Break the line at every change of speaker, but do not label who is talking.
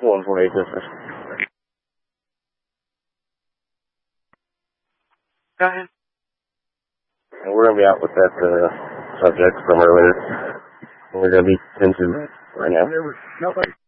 148 business.
Go ahead.
And we're going to be out with that subject from earlier. We're going to be 10-2 right now.